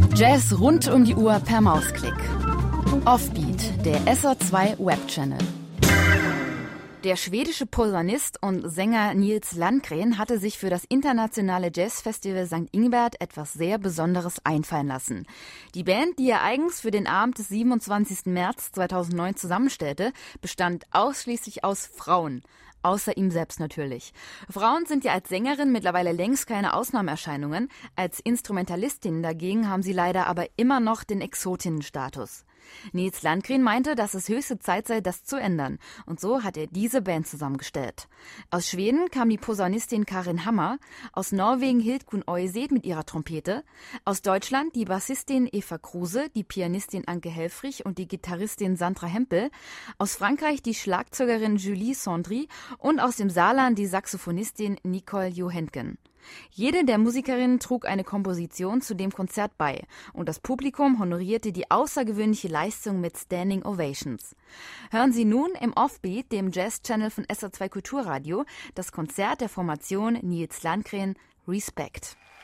Jazz rund um die Uhr per Mausklick. Offbeat, der SR2 Webchannel. Der schwedische Posaunist und Sänger Nils Landgren hatte sich für das internationale Jazzfestival St. Ingbert etwas sehr Besonderes einfallen lassen. Die Band, die er eigens für den Abend des 27. März 2009 zusammenstellte, bestand ausschließlich aus Frauen. Außer ihm selbst natürlich. Frauen sind ja als Sängerin mittlerweile längst keine Ausnahmeerscheinungen. Als Instrumentalistinnen dagegen haben sie leider aber immer noch den Exotinnenstatus. Nils Landgren meinte, dass es höchste Zeit sei, das zu ändern. Und so hat er diese Band zusammengestellt. Aus Schweden kam die Posaunistin Karin Hammer, aus Norwegen Hildgun Øyset mit ihrer Trompete, aus Deutschland die Bassistin Eva Kruse, die Pianistin Anke Helfrich und die Gitarristin Sandra Hempel, aus Frankreich die Schlagzeugerin Julie Sondry und aus dem Saarland die Saxophonistin Nicole Johentgen. Jede der Musikerinnen trug eine Komposition zu dem Konzert bei und das Publikum honorierte die außergewöhnliche Leistung mit Standing Ovations. Hören Sie nun im Offbeat, dem Jazz-Channel von SR2 Kulturradio, das Konzert der Formation Nils Landgren Respect.